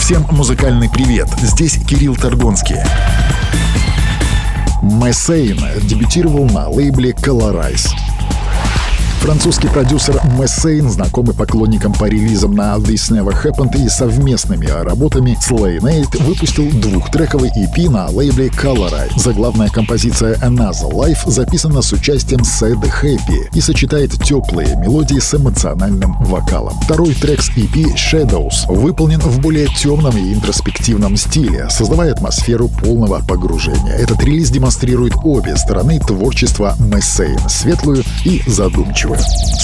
Всем музыкальный привет, здесь Кирилл Торгонский. Messane дебютировал на лейбле Colorize. Французский продюсер Messane, знакомый поклонникам по релизам на This Never Happened и совместными работами с Lane8, выпустил двухтрековый EP на лейбле Colorize. Заглавная композиция Another Life записана с участием Sad Happy и сочетает теплые мелодии с эмоциональным вокалом. Второй трек с EP Shadows выполнен в более темном и интроспективном стиле, создавая атмосферу полного погружения. Этот релиз демонстрирует обе стороны творчества Messane — светлую и задумчивую.